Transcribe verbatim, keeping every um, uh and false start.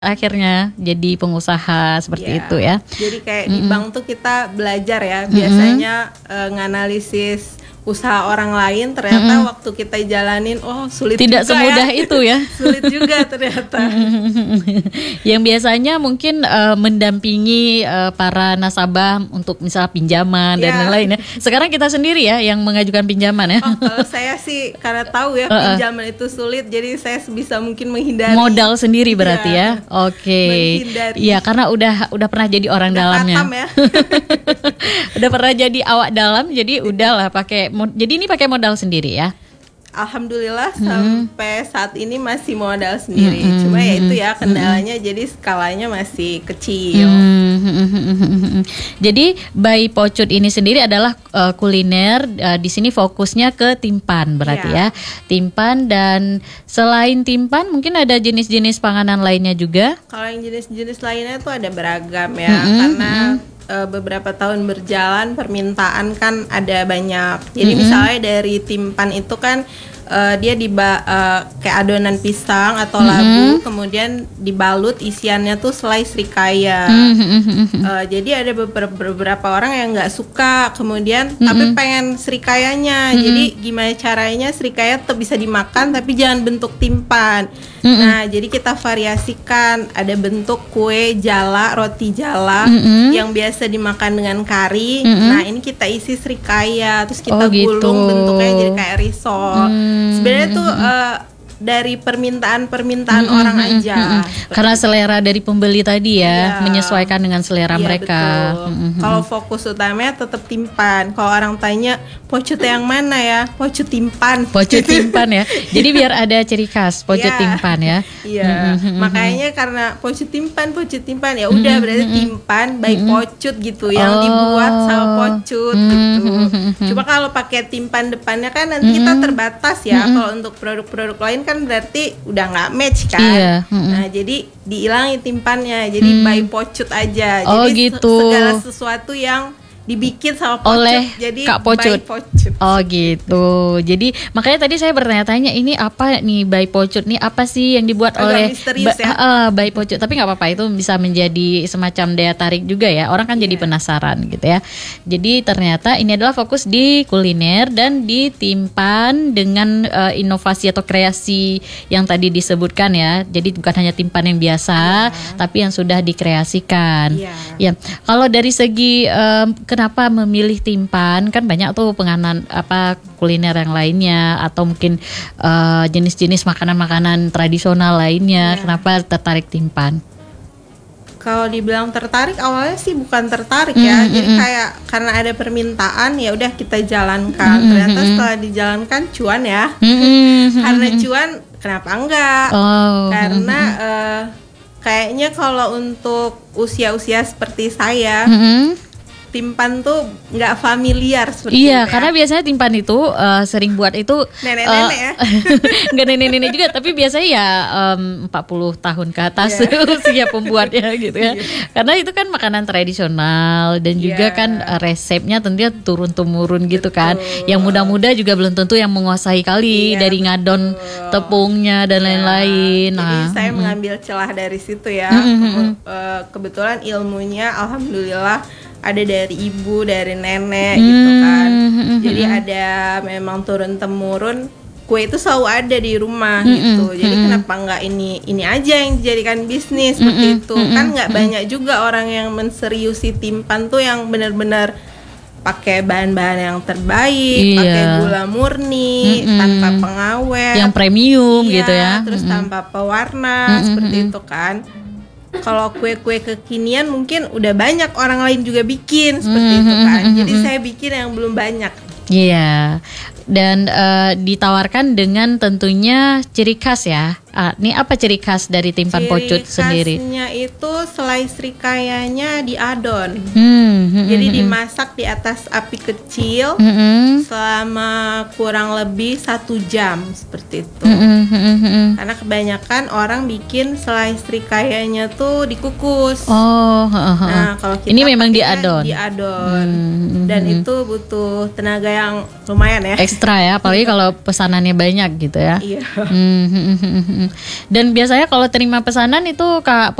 akhirnya jadi pengusaha seperti Ya, itu ya. Jadi kayak di Mm-mm. bank tuh kita belajar ya, biasanya eh, nganalisis usaha orang lain, ternyata Mm-mm. waktu kita jalanin, oh sulit Tidak juga semudah ya. itu ya. Sulit juga ternyata. Yang biasanya mungkin eh, mendampingi eh, para nasabah untuk misal pinjaman dan Ya. lain-lain ya. Sekarang kita sendiri ya yang mengajukan pinjaman ya. Oh, kalau saya sih karena tahu ya Uh-uh. pinjaman itu sulit, jadi saya sebisa mungkin menghindari. Modal sendiri berarti Iya. ya. Oke. Menghindari. Iya, karena udah udah pernah jadi orang Udah dalamnya. katam ya. Udah pernah jadi awak dalam, jadi udahlah pakai mo- jadi ini pakai modal sendiri ya. Alhamdulillah sampai saat ini masih modal sendiri. Cuma ya itu ya kendalanya, jadi skalanya masih kecil. Hmm. Jadi By Pocut ini sendiri adalah uh, kuliner, uh, di sini fokusnya ke timpan berarti Iya. ya. Timpan, dan selain timpan mungkin ada jenis-jenis panganan lainnya juga. Kalau yang jenis-jenis lainnya tuh ada beragam ya, Mm-mm, karena eh, beberapa tahun berjalan permintaan kan ada banyak. Jadi Mm-mm. misalnya dari timpan itu kan eh, dia diba eh, kayak adonan pisang atau Mm-mm. labu, kemudian dibalut isiannya tuh selai srikaya. Hmm. Eh, jadi ada beberapa, beberapa orang yang nggak suka, kemudian tapi pengen srikayanya. Jadi gimana caranya srikaya tetap bisa dimakan tapi jangan bentuk timpan. Nah, jadi kita variasikan, ada bentuk kue jala, roti jala Mm-mm. yang biasa dimakan dengan kari. Mm-mm. Nah, ini kita isi srikaya, terus kita Oh, gitu. gulung bentuknya jadi kayak risol. Hmm. Sebenarnya tuh eh, dari permintaan-permintaan orang aja. Karena selera dari pembeli tadi ya, Iya. menyesuaikan dengan selera Iya, mereka. betul. Mm-mm. Kalau fokus utamanya tetap timpan. Kalau orang tanya pocut yang mana ya? Pocut timpan. Pocut timpan ya. Jadi biar ada ciri khas pocut Iya. timpan ya. Iya. Makanya karena pocut timpan, pocut timpan ya udah berarti timpan by pocut gitu yang Oh. dibuat sama pocut gitu. Cuma kalau pakai timpan depannya kan nanti kita terbatas ya. Kalau untuk produk-produk lain kan berarti udah nggak match kan. Iya. Mm-mm. Nah, jadi dihilangi timpannya. Jadi by pocut aja. Oh, Jadi se- gitu. segala sesuatu yang dibikin sama pocut Oleh jadi Kak Pocut. by pocut. Oh gitu. Jadi makanya tadi saya bertanya-tanya ini apa nih By Pocut nih, apa sih yang dibuat Agak oleh misterius ya. Ah, ah, By Pocut. Tapi nggak apa-apa, itu bisa menjadi semacam daya tarik juga ya. Orang kan jadi Iya. penasaran gitu ya. Jadi ternyata ini adalah fokus di kuliner dan ditimpan dengan eh, inovasi atau kreasi yang tadi disebutkan ya. Jadi bukan hanya timpan yang biasa, tapi yang sudah dikreasikan. Iya. Ya, kalau dari segi em, kenapa memilih timpan, kan banyak tuh penganan apa kuliner yang lainnya atau mungkin eh, jenis-jenis makanan-makanan tradisional lainnya. Iya. Kenapa tertarik timpan? Kalau dibilang tertarik awalnya sih bukan tertarik ya. Mm, Jadi mm, kayak karena ada permintaan ya udah kita jalankan. Ternyata setelah dijalankan cuan ya. Karena cuan kenapa enggak? Oh. Karena eh, kayaknya kalau untuk usia-usia seperti saya, Mm-mm. timpan tuh nggak familiar seperti Iya, itu ya. karena biasanya timpan itu eh, sering buat itu Nenek-nenek eh, ya. nggak nenek-nenek juga, tapi biasanya ya em, empat puluh tahun ke atas Iya. usia pembuatnya gitu ya. Karena itu kan makanan tradisional dan juga Iya. kan eh, resepnya tentunya turun temurun gitu kan. Betul. Yang muda-muda juga belum tentu yang menguasai kali Iya, dari ngadon betul. tepungnya dan Ya, lain-lain. Jadi Nah, saya mm-mm. mengambil celah dari situ ya. Mm, mm, mm, Kemu- eh, Kebetulan ilmunya alhamdulillah ada dari ibu, dari nenek gitu kan. Mm, mm, mm, Jadi mm. ada memang turun temurun. Kue itu selalu ada di rumah Mm, gitu. mm, Jadi mm. kenapa nggak ini ini aja yang dijadikan bisnis seperti Mm, mm, itu? mm, Kan mm, nggak mm. banyak juga orang yang menseriusi timpan tuh yang benar-benar pakai bahan-bahan yang terbaik, Iya. pakai gula murni, Mm-mm. tanpa pengawet, Yang premium Iya, gitu ya. terus Mm-mm. tanpa pewarna Mm-mm, seperti mm-mm. itu kan. Kalau kue-kue kekinian mungkin udah banyak orang lain juga bikin seperti itu kan. Mm-mm, Jadi mm-mm. saya bikin yang belum banyak. Iya, dan eh, ditawarkan dengan tentunya ciri khas ya. Ah, ini apa ciri khas dari timpan pocut sendiri? Ciri khasnya itu selai srikayanya diadon. Hmm, hmm, Jadi hmm, dimasak di atas api kecil hmm, hmm, selama kurang lebih satu jam seperti itu. hmm, hmm, hmm, hmm. Karena kebanyakan orang bikin selai srikayanya tuh dikukus. Oh, heeh, heeh. Nah, kalau kita ini memang pakainya diadon. diadon. Hmm, Dan hmm. itu butuh tenaga yang lumayan ya. Ekstra ekstra ya, apalagi kalau pesanannya banyak gitu ya. Iya. Hmm, hmm, hmm, hmm, hmm. Dan biasanya kalau terima pesanan itu Kak